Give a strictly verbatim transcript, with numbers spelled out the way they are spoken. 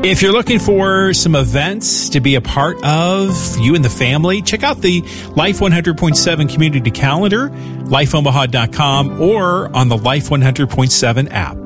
If you're looking for some events to be a part of, you and the family, check out the Life one hundred point seven community calendar, life omaha dot com, or on the Life one hundred point seven app.